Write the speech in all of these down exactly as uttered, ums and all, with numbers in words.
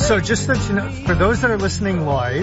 So just that you know, for those that are listening live,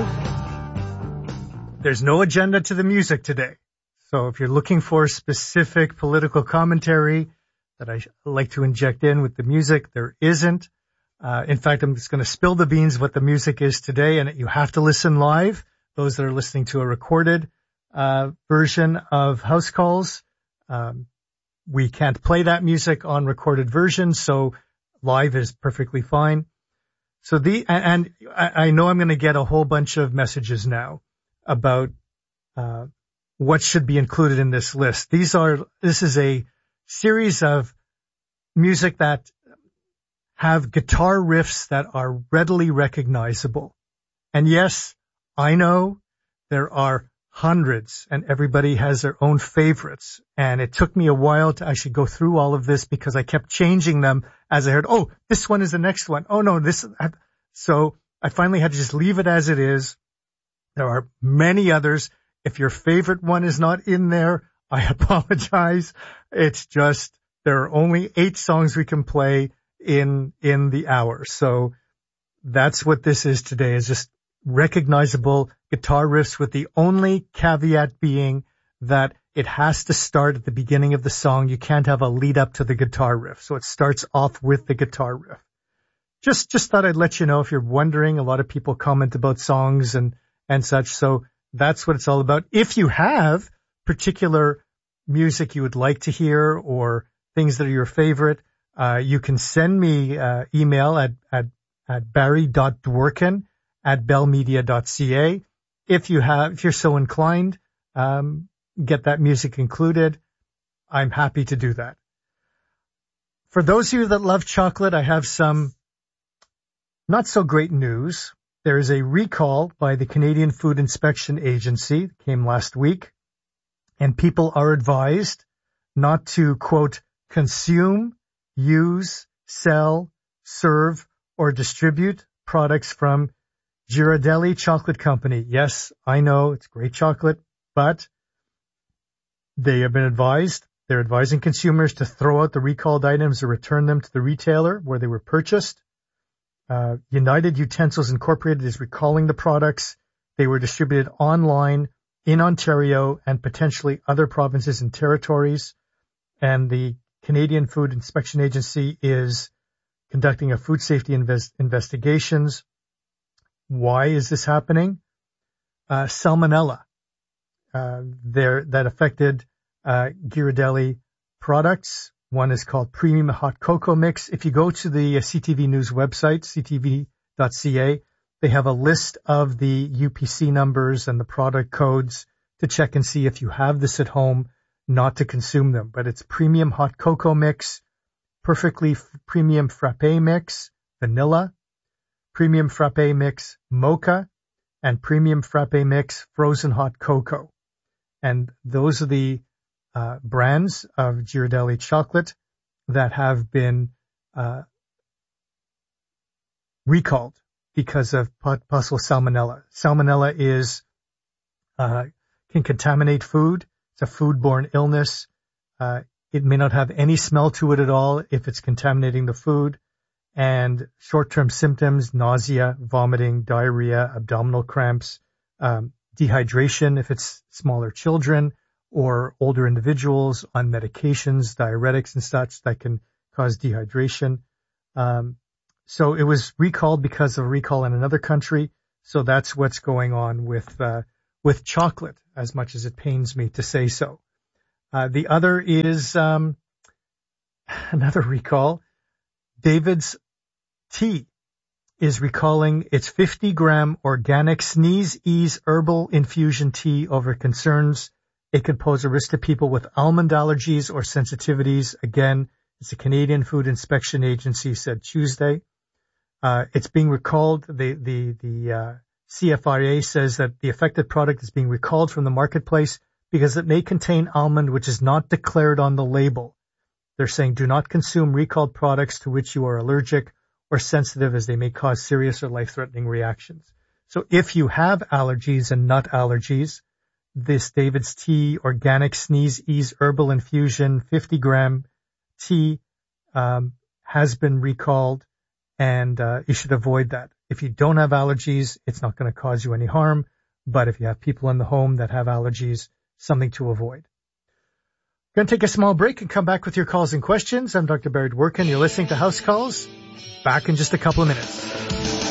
there's no agenda to the music today. So if you're looking for specific political commentary that I like to inject in with the music, there isn't. Uh, in fact, I'm just going to spill the beans what the music is today, and you have to listen live. Those that are listening to a recorded uh, version of House Calls, um, we can't play that music on recorded versions, so live is perfectly fine. So the and, and I know I'm going to get a whole bunch of messages now about uh, what should be included in this list. These are this is a series of music that have guitar riffs that are readily recognizable. And yes, I know there are hundreds and everybody has their own favorites. And it took me a while to actually go through all of this because I kept changing them as I heard, oh, this one is the next one. Oh, no, this. So I finally had to just leave it as it is. There are many others. If your favorite one is not in there, I apologize. It's just there are only eight songs we can play in in the hour. So that's what this is today, is just recognizable guitar riffs, with the only caveat being that it has to start at the beginning of the song. You can't have a lead up to the guitar riff. So it starts off with the guitar riff. Just just thought I'd let you know if you're wondering. A lot of people comment about songs and and such. So that's what it's all about. If you have particular music you would like to hear or things that are your favorite, uh, you can send me uh, email at, at, at barry.dworkin at bellmedia.ca. If you have, if you're so inclined, um, get that music included. I'm happy to do that. For those of you that love chocolate, I have some not so great news. There is a recall by the Canadian Food Inspection Agency that came last week, and people are advised not to, quote, consume, use, sell, serve, or distribute products from Ghirardelli Chocolate Company. Yes, I know it's great chocolate, but they have been advised, they're advising consumers to throw out the recalled items or return them to the retailer where they were purchased. Uh, United Utensils Incorporated is recalling the products. They were distributed online in Ontario and potentially other provinces and territories. And the Canadian Food Inspection Agency is conducting a food safety invest- investigations. Why is this happening? Uh, salmonella, uh, there, that affected, uh, Ghirardelli products. One is called Premium Hot Cocoa Mix. If you go to the C T V News website, c t v dot c a, they have a list of the U P C numbers and the product codes to check and see if you have this at home, not to consume them. But it's Premium Hot Cocoa Mix, Perfectly F- Premium Frappe Mix, Vanilla, Premium Frappe Mix Mocha, and Premium Frappe Mix Frozen Hot Cocoa. And those are the uh, brands of Ghirardelli chocolate that have been uh, recalled because of possible salmonella. Salmonella is uh, can contaminate food. It's a foodborne illness. Uh, it may not have any smell to it at all if it's contaminating the food. And short-term symptoms, nausea, vomiting, diarrhea, abdominal cramps, um, dehydration if it's smaller children or older individuals on medications, diuretics and such that can cause dehydration. Um, so it was recalled because of a recall in another country. So that's what's going on with uh, with chocolate, as much as it pains me to say so. Uh, the other is um, another recall. David's Tea is recalling its fifty gram organic Sneeze Ease Herbal Infusion Tea over concerns it could pose a risk to people with almond allergies or sensitivities. Again, it's the Canadian Food Inspection Agency said Tuesday. Uh, it's being recalled. The, the, the uh, C F R A says that the affected product is being recalled from the marketplace because it may contain almond, which is not declared on the label. They're saying do not consume recalled products to which you are allergic or sensitive, as they may cause serious or life-threatening reactions. So if you have allergies and nut allergies, this David's Tea Organic Sneeze Ease Herbal Infusion fifty gram tea um, has been recalled, and uh, you should avoid that. If you don't have allergies, it's not going to cause you any harm. But if you have people in the home that have allergies, something to avoid. Going to take a small break and come back with your calls and questions. I'm Doctor Barry Dworkin. You're listening to House Calls. Back in just a couple of minutes.